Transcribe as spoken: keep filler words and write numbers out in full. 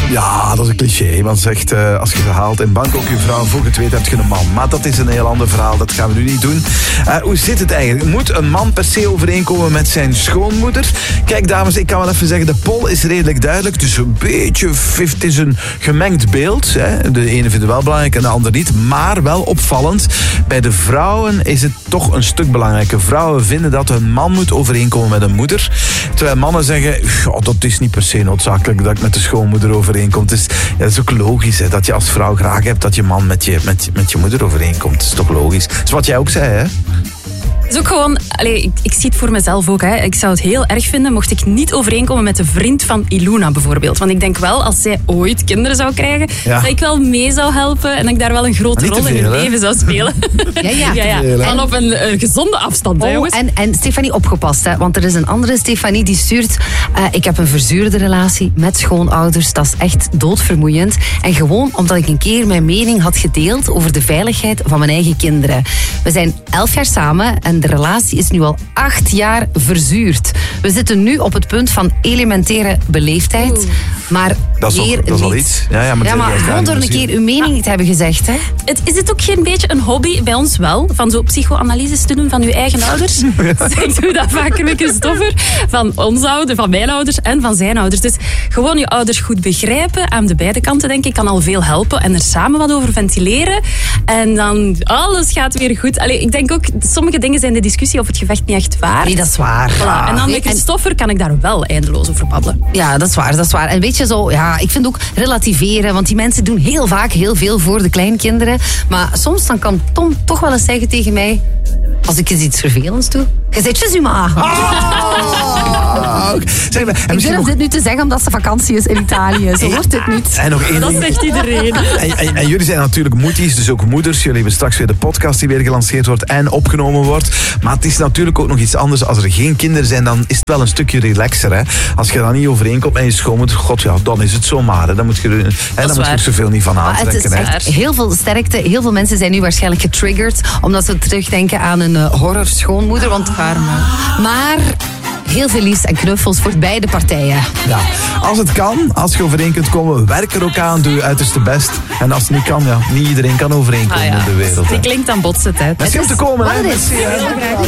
Ja, dat is een cliché. Want zegt, uh, als je gehaald in Bangkok je vrouw, voor het weet heb je een man. Maar dat is een heel ander verhaal, dat gaan we nu niet doen. Uh, hoe zit het eigenlijk? Moet een man per se overeenkomen met zijn schoonmoeder? Kijk dames, ik kan wel even zeggen, de poll is redelijk duidelijk. Dus een beetje, het is een gemengd beeld. Hè. De ene vindt het wel belangrijk en de ander niet. Maar wel opvallend, bij de vrouwen is het toch een stuk belangrijker. Vrouwen vinden dat een man moet overeenkomen met een moeder. Terwijl mannen zeggen, oh, dat is niet per se noodzakelijk dat ik met de schoonmoeder overeenkom. Dus, ja, dat is ook logisch, hè, dat je als vrouw graag hebt dat je man met je, met, met je moeder overeenkomt. Dat is toch logisch. Dat is wat jij ook zei, hè? Het is ook gewoon, allez, ik, ik zie het voor mezelf ook. Hè. Ik zou het heel erg vinden mocht ik niet overeenkomen met de vriend van Iluna bijvoorbeeld. Want ik denk wel, als zij ooit kinderen zou krijgen, ja. dat ik wel mee zou helpen en dat ik daar wel een grote rol veel, in hun leven zou spelen. Ja, ja. ja, ja. Veel, en op een, een gezonde afstand. Oh, hè, jongens. En, en Stefanie, opgepast. Hè, want er is een andere Stefanie die stuurt... Uh, ik heb een verzuurde relatie met schoonouders. Dat is echt doodvermoeiend. En gewoon omdat ik een keer mijn mening had gedeeld over de veiligheid van mijn eigen kinderen. We zijn elf jaar samen en de relatie is nu al acht jaar verzuurd. We zitten nu op het punt van elementaire beleefdheid. Oeh. Maar dat is, meer al, dat is al niet. iets. Ja, ja, maar, ja, maar gewoon door een keer uw mening ah. te hebben gezegd. Hè? Het, is het ook geen beetje een hobby bij ons wel? Van zo psychoanalyses te doen van uw eigen ouders? Ik doe dat vaker met Christopher. Van onze ouders, van mijn ouders en van zijn ouders. Dus gewoon je ouders goed begrijpen. Aan de beide kanten denk ik kan al veel helpen. En er samen wat over ventileren. En dan alles gaat weer goed. Allee, ik denk ook, sommige dingen zijn de discussie of het gevecht niet echt waard. Nee, dat is waar. Voilà. Ja. En dan met Christopher kan ik daar wel eindeloos over babbelen. Ja, dat is waar, dat is waar. En weet je zo, ja, ik vind ook relativeren, want die mensen doen heel vaak heel veel voor de kleinkinderen. Maar soms dan kan Tom toch wel eens zeggen tegen mij, als ik eens iets vervelends doe, je zit je ma. Oh, okay. Zeg maar, en ik durf nog... dit nu te zeggen omdat ze vakantie is in Italië. Zo wordt het niet. En nog één dat ding. zegt iedereen. En, en, en jullie zijn natuurlijk moedies, dus ook moeders. Jullie hebben straks weer de podcast die weer gelanceerd wordt en opgenomen wordt. Maar het is natuurlijk ook nog iets anders. Als er geen kinderen zijn, dan is het wel een stukje relaxer. Hè? Als je dan niet overeenkomt met je schoonmoeder, god ja, dan is het zomaar. Hè? Dan moet je, hè, dan moet je er zoveel niet van aantrekken. Het is echt heel veel sterkte. Heel veel mensen zijn nu waarschijnlijk getriggerd omdat ze terugdenken aan een uh, horror schoonmoeder. Want karma. Maar heel veel liefst en knuffels voor beide partijen. Ja, als het kan, als je overeen kunt komen, werk er ook aan, doe je uiterste best. En als het niet kan, ja, niet iedereen kan overeenkomen ah, ja. in de wereld. Die klinkt dan botsend, hè. Merci om te komen, hè. Merci, hè.